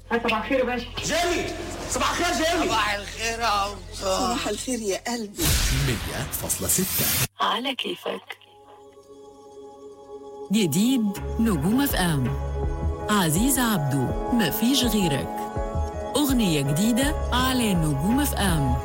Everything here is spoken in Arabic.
صباح الخير يا باشا. جيمي، صباح الخير جيمي. صباح الخير يا عمر. صباح الخير يا قلبي. 100.6 على كيفك. جديد نجوم اف ام، عزيز عبدو، مفيش غيرك. أغنية جديدة على نجوم اف ام.